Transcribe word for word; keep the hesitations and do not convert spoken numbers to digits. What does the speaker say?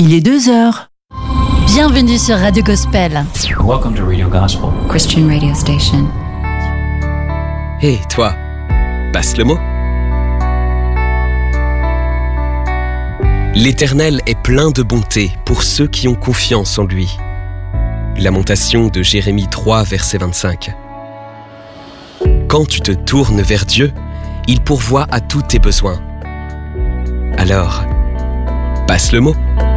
il est deux heures. Bienvenue sur Radio Gospel. Welcome to Radio Gospel. Christian radio station. Hé, hey, toi, passe le mot. L'Éternel est plein de bonté pour ceux qui ont confiance en lui. Lamentation de Jérémie trois, verset vingt-cinq. Quand tu te tournes vers Dieu, il pourvoit à tous tes besoins. Alors, passe le mot.